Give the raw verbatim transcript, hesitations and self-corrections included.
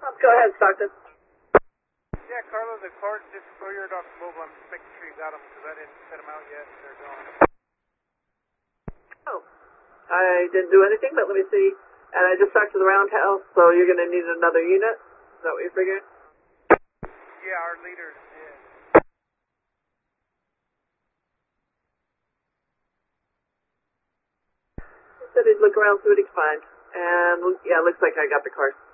Go ahead, Stockton. Yeah, Carlo, the cars just cleared off mobile. I'm just making sure you got them because I didn't set them out yet. They're gone. Oh, I didn't do anything, but let me see. And I just talked to the roundhouse, so you're going to need another unit? Is that what you're figuring? Yeah, our leaders did. He said he'd look around, see what he could find. And, yeah, looks like I got the cars.